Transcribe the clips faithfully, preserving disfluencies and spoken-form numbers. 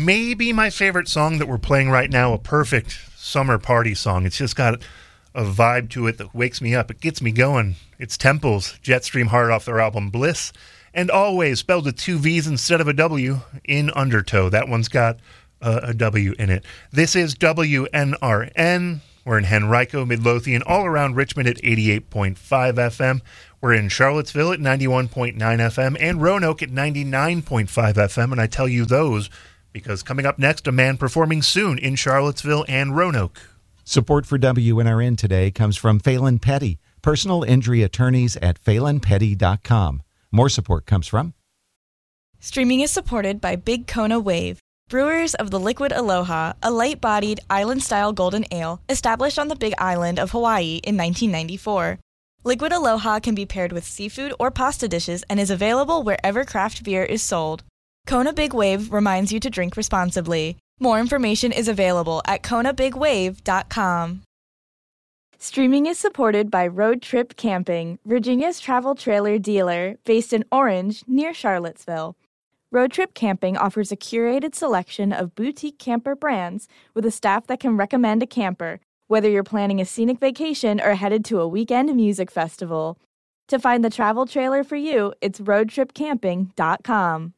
maybe my favorite song that we're playing right now, a perfect summer party song. It's just got a vibe to it that wakes me up. It gets me going. It's Temple's Jetstream Heart off their album Bliss. And Always, spelled with two V's instead of a W, in Undertow. That one's got uh, a W in it. This is W N R N. We're in Henrico, Midlothian, all around Richmond at eighty-eight point five F M. We're in Charlottesville at ninety-one point nine F M and Roanoke at ninety-nine point five F M. And I tell you those because coming up next, a man performing soon in Charlottesville and Roanoke. Support for W N R N today comes from Phelan Petty, personal injury attorneys at phelan petty dot com. More support comes from... Streaming is supported by Big Kona Wave, brewers of the Liquid Aloha, a light-bodied, island-style golden ale established on the Big Island of Hawaii in nineteen ninety-four. Liquid Aloha can be paired with seafood or pasta dishes and is available wherever craft beer is sold. Kona Big Wave reminds you to drink responsibly. More information is available at kona big wave dot com. Streaming is supported by Road Trip Camping, Virginia's travel trailer dealer based in Orange, near Charlottesville. Road Trip Camping offers a curated selection of boutique camper brands with a staff that can recommend a camper, whether you're planning a scenic vacation or headed to a weekend music festival. To find the travel trailer for you, it's road trip camping dot com.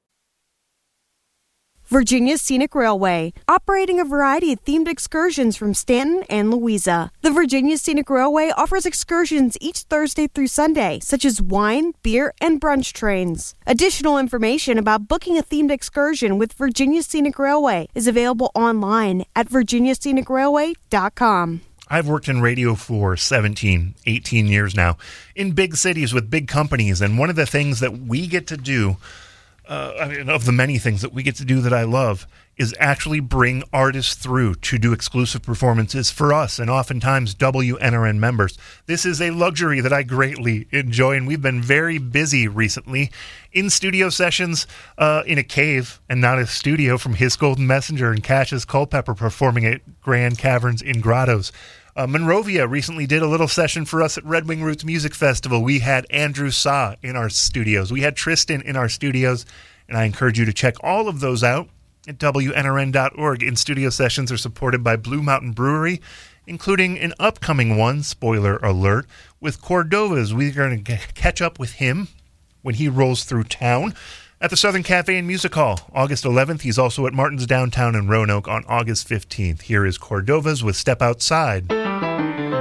Virginia Scenic Railway, operating a variety of themed excursions from Stanton and Louisa. The Virginia Scenic Railway offers excursions each Thursday through Sunday, such as wine, beer, and brunch trains. Additional information about booking a themed excursion with Virginia Scenic Railway is available online at virginia scenic railway dot com. I've worked in radio for seventeen, eighteen years now, in big cities with big companies, and one of the things that we get to do Uh, I mean, of the many things that we get to do that I love, is actually bring artists through to do exclusive performances for us and oftentimes W N R N members. This is a luxury that I greatly enjoy, and we've been very busy recently in studio sessions uh, in a cave and not a studio from His Golden Messenger and Cassius Culpepper performing at Grand Caverns in Grottos. Uh, Monrovia recently did a little session for us at Red Wing Roots Music Festival. We had Andrew Saw in our studios. We had Tristan in our studios, and I encourage you to check all of those out at W N R N dot org. In-studio sessions are supported by Blue Mountain Brewery, including an upcoming one, spoiler alert, with Cordova's. We're going to catch up with him when he rolls through town at the Southern Cafe and Music Hall, August eleventh. He's also at Martin's Downtown in Roanoke on August fifteenth. Here is Cordova's with Step Outside.